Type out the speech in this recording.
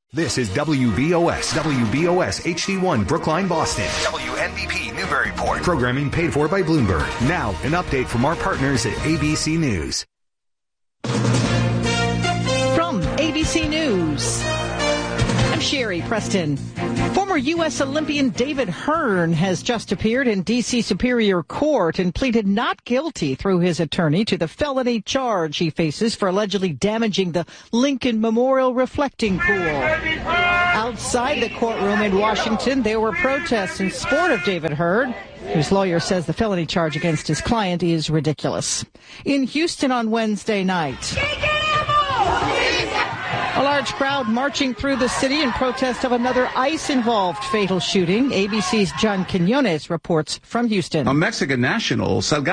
This is WBOS HD1 Brookline, Boston. WNBP Newburyport. Programming paid for by Bloomberg. Now, an update from our partners at ABC News. From ABC News, I'm Sherry Preston. Former U.S. Olympian David Hearn has just appeared in D.C. Superior Court and pleaded not guilty through his attorney to the felony charge he faces for allegedly damaging the Lincoln Memorial reflecting pool. Outside the courtroom in Washington, there were protests in support of David Hearn, whose lawyer says the felony charge against his client is ridiculous. In Houston on Wednesday night, a large crowd marching through the city in protest of another ICE-involved fatal shooting. ABC's John Quinones reports from Houston. A Mexican national, Salgado